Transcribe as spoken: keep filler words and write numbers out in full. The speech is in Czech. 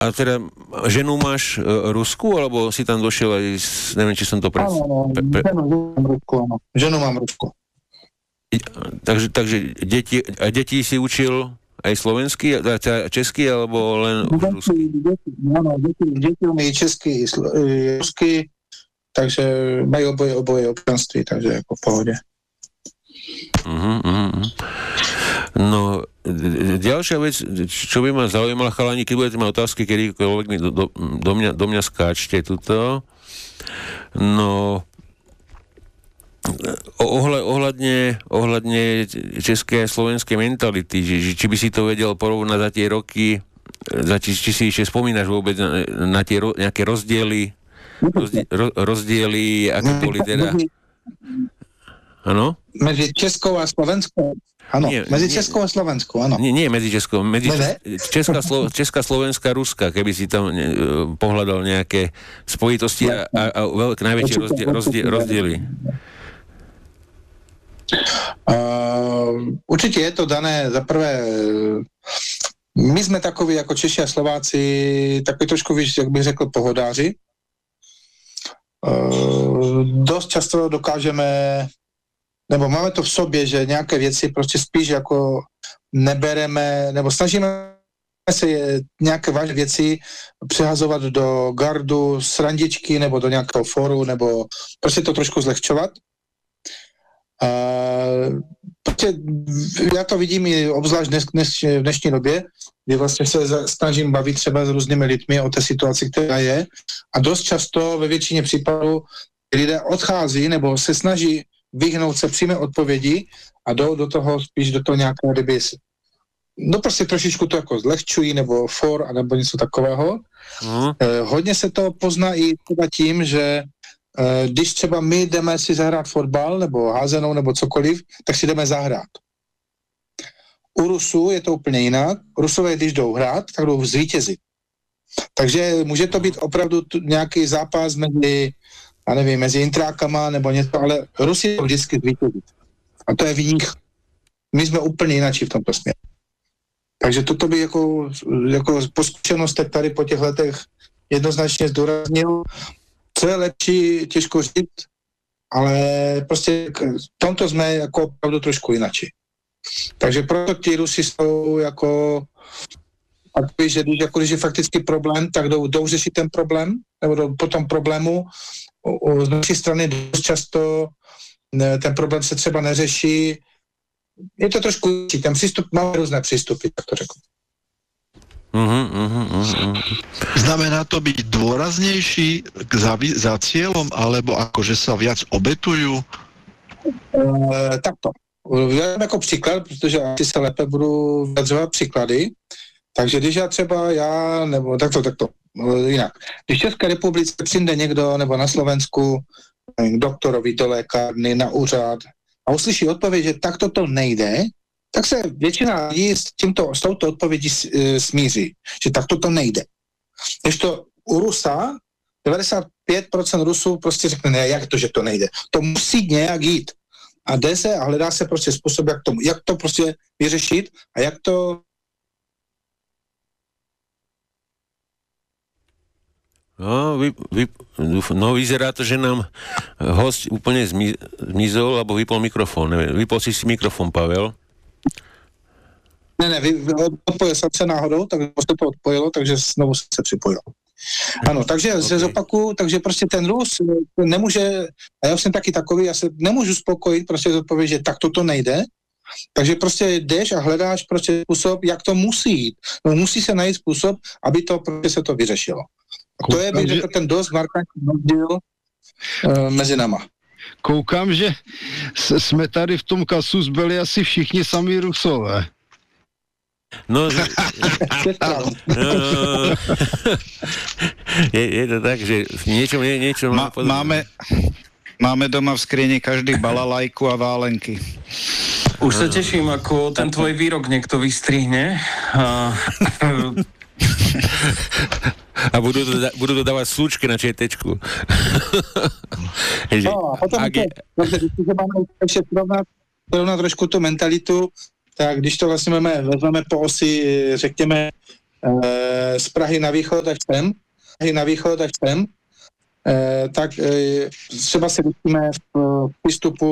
a teda ženu máš uh, Rusku, alebo si tam došiel aj, s, neviem, či som to pre... Áno, pre, pre... ženu mám Rusku, áno. Ženu mám Rusku. Takže, takže deti, a deti si učil aj slovensky, teda česky, alebo len už rusky? Áno, deti, deti umí česky i rusky, takže majú oboje, oboje občanství, takže ako v pohode. Uh-huh, uh-huh. No, ďalšia vec, čo by ma zaujímala, chalani, keď budete mať otázky, kedykoľvek mi do, do, do, mňa, do mňa skáčte tuto. No, ohľad, ohľadne, ohľadne českej a slovenskej mentality, že, či by si to vedel porovnať za tie roky, za, či, či si ešte spomínaš vôbec na, na tie ro, nejaké rozdiely, rozdiely, rozdiely, aké boli teda... Áno? Medzi Českou a Slovenskou. Áno, medzi nie, Českou a Slovenskou, áno. Nie, nie medzi Českou, medzi Česká, Slo, Česká, Slovenská, Ruska, keby si tam ne, pohľadal nejaké spojitosti a, a, a veľké, najväčšie rozdie, rozdie, rozdiely. Uh, určite je to dané, za prvé, my sme takoví ako Češi a Slováci, takový trošku, víš, jak bych řekl, pohodáři. Uh, dost často dokážeme, nebo máme to v sobě, že nějaké věci prostě spíš jako nebereme, nebo snažíme se nějaké vážné věci přehazovat do gardu, srandičky, nebo do nějakého fóru, nebo prostě to trošku zlehčovat. Uh, prostě já to vidím i obzvlášť dnes, dnes, v dnešní době, kdy vlastně se snažím bavit třeba s různými lidmi o té situaci, která je, a dost často ve většině případů lidé odchází nebo se snaží vyhnout se přímé odpovědi a jdou do toho spíš do toho nějaké ryby. No prostě trošičku to jako zlehčují nebo for a nebo něco takového. Mm. Eh, hodně se to pozná i třeba tím, že eh, když třeba my jdeme si zahrát fotbal nebo házenou nebo cokoliv, tak si jdeme zahrát. U Rusů je to úplně jinak. Rusové, když jdou hrát, tak jdou zvítězit. Takže může to být opravdu t- nějaký zápas mezi, já nevím, mezi intrákama nebo něco, ale Rusy to vždycky zvítězit. A to je v nich. My jsme úplně jináči v tomto směru. Takže toto by jako, jako po zkušenostech tady po těch letech jednoznačně zdůraznil. Co je lepší, těžko říct, ale prostě v tomto jsme jako opravdu trošku jináči. Takže proto ti Rusi jsou jako takový, že když, jako, když je fakticky problém, tak jdou, jdou řešit ten problém, nebo jdou po tom problému. Z naší strany dost často ne, ten problém se třeba neřeší. Je to trošku, ten přístup, máme různé přístupy, tak to řeknu. Uh-huh, uh-huh, uh-huh. Znamená to byť dôraznejší za, za cieľom, alebo akože sa viac obetujú? E, takto. Já jako příklad, protože asi se lépe budu vyjadřovat příklady. Takže když já třeba já, nebo takto, takto, jinak. Když v České republice přijde někdo, nebo na Slovensku, k doktorovi do lékárny, na úřad a uslyší odpověď, že takto to nejde, tak se většina lidí s, tímto, s touto odpovědí smíří, že takto to nejde. Když to u Rusa, devadesát pět procent Rusů prostě řekne, ne, jak to, že to nejde. To musí nějak jít. A jde se a hledá se prostě způsob, jak to, jak to prostě vyřešit a jak to... No, vy, vy, no vyzerá to, že nám host úplne zmi, zmizol, alebo vypol mikrofón. Neviem, vypol si si mikrofón, Pavel. Ne, ne, vy, odpojil jsem se náhodou, takže se to odpojilo, takže znovu se připojil. Ano, takže okay. Se zopakuju, takže prostě ten Rus nemůže, a já jsem taky takový, já se nemůžu spokojit, prostě zodpovědět, že tak toto nejde, takže prostě jdeš a hledáš prostě způsob, jak to musí jít. No musí se najít způsob, aby to prostě se to vyřešilo. A to je, bych řekl, ten dost markantní rozdíl uh, mezi náma. Koukám, že jsme tady v tom kasus byli asi všichni sami Rusové. No, no, no. je, je to tak, že niečo, nie, niečo Ma, máme, máme doma v skrini každý balalajku a válenky. Už sa teším, ako ten tvoj výrok niekto vystrihne. A, a budú, to, budú to dávať slúčky na četečku. No, a potom to, dobře, když se máme ještě porovnat, porovnat trošku tu mentalitu, tak když to vlastně máme, vezmeme po osi, řekněme, z Prahy na východ až sem, Prahy na východ až sem, tak třeba se vidíme v přístupu